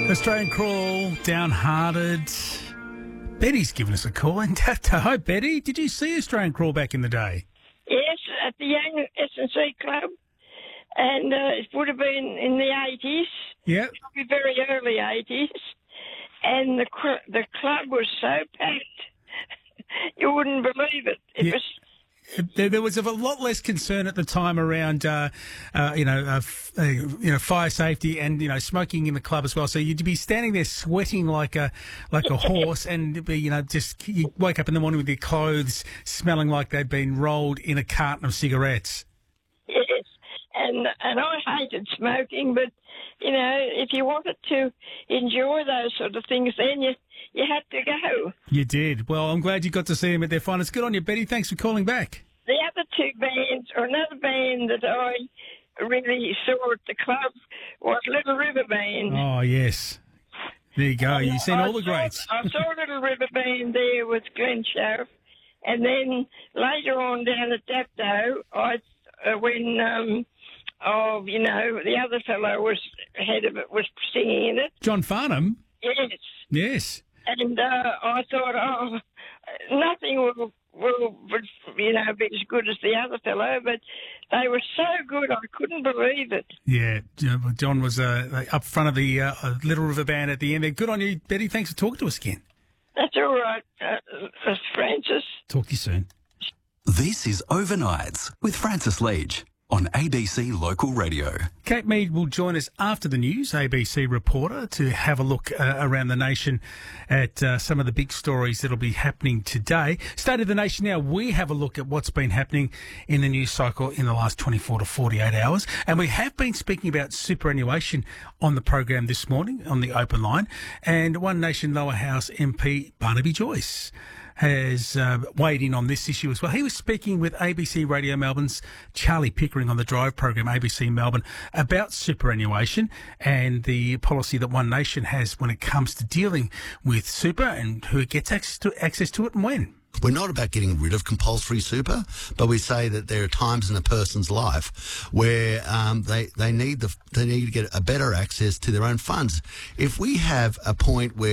Australian Crawl, Downhearted. Betty's given us a call. And hi, Betty. Did you see Australian Crawl back in the day? Yes, at the young S&C Club. And it would have been in the 80s. Yep. Probably very early 80s. And the club was so packed, you wouldn't believe it. It was... There was a lot less concern at the time around, fire safety and smoking in the club as well. So you'd be standing there sweating like a horse, and just you wake up in the morning with your clothes smelling like they'd been rolled in a carton of cigarettes. Yes, and I hated smoking, but if you wanted to enjoy those sort of things, then you had to go. You did. Well, I'm glad you got to see him at their finest. Good on you, Betty. Thanks for calling back. The other two bands, or another band that I really saw at the club was Little River Band. Oh, yes. There you go. You've seen all the greats. I saw Little River Band there with Glenn Sheriff. And then later on down at Dapto, the other fellow was head of it, was singing in it. John Farnham? Yes. Yes. And I thought, nothing will be as good as the other fellow, but they were so good, I couldn't believe it. Yeah, John was up front of the Little River Band at the end there. Good on you, Betty. Thanks for talking to us again. That's all right, Francis. Talk to you soon. This is Overnights with Francis Leach on ABC Local Radio. Kate Mead will join us after the news, ABC reporter, to have a look around the nation at some of the big stories that will be happening today. State of the Nation now, we have a look at what's been happening in the news cycle in the last 24 to 48 hours. And we have been speaking about superannuation on the program this morning on the open line. And One Nation Lower House MP Barnaby Joyce has weighed in on this issue as well. He was speaking with ABC Radio Melbourne's Charlie Pickering on the Drive program, ABC Melbourne, about superannuation and the policy that One Nation has when it comes to dealing with super and who gets access to it and when. We're not about getting rid of compulsory super, but we say that there are times in a person's life where they need to get a better access to their own funds. If we have a point where